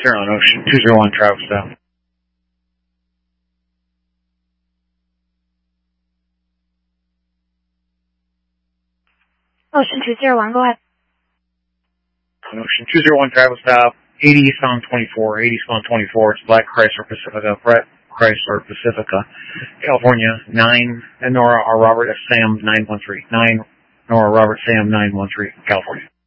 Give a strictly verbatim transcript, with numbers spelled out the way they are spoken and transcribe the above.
Sierra Ocean two zero one, travel style. Ocean two zero one, go ahead. Ocean two zero one, travel style. eighty Eastbound twenty-four, eighty Eastbound twenty-four, it's Black Chrysler Pacifica, Brett Chrysler Pacifica, California, nine, and Nora R. Robert F. Sam nine one three, nine, Nora Robert Sam nine one three, California.